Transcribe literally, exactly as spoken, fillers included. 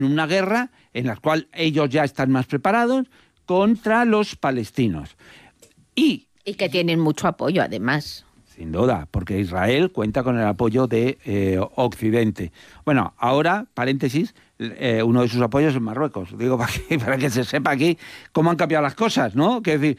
una guerra en la cual ellos ya están más preparados contra los palestinos. Y, y que tienen mucho apoyo, además. Sin duda, porque Israel cuenta con el apoyo de eh, Occidente. Bueno, ahora, paréntesis, eh, uno de sus apoyos es Marruecos. Digo, para que, para que se sepa aquí cómo han cambiado las cosas, ¿no? Que decir,